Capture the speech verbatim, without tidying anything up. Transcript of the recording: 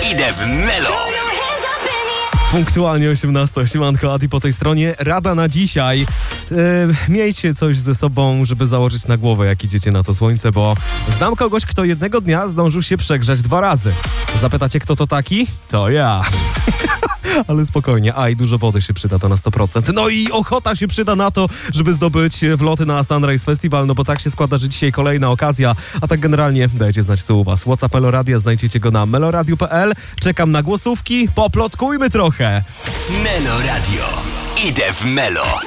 Idę w Melo. Punktualnie osiemnasta. Siemanko, Adi po tej stronie. Rada na dzisiaj. E, miejcie coś ze sobą, żeby założyć na głowę, jak idziecie na to słońce, bo znam kogoś, kto jednego dnia zdążył się przegrzać dwa razy. Zapytacie, kto to taki? To ja. Ale spokojnie. A i dużo wody się przyda, to na sto procent. No i ochota się przyda na to, żeby zdobyć wloty na Sunrise Festival, no bo tak się składa, że dzisiaj kolejna okazja. A tak generalnie dajcie znać, co u was. WhatsApp Meloradia, znajdziecie go na meloradio kropka p l. Czekam na głosówki, poplotkujmy trochę. Melo Radio. Idę w Melo.